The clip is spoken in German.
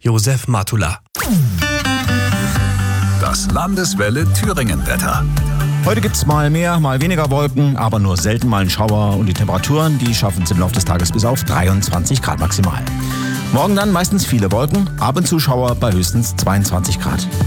Josef Matula. Das Landeswelle Thüringen-Wetter. Heute gibt's mal mehr, mal weniger Wolken, aber nur selten mal einen Schauer und die Temperaturen, die schaffen es im Laufe des Tages bis auf 23 Grad maximal. Morgen dann meistens viele Wolken, ab und zu Schauer bei höchstens 22 Grad.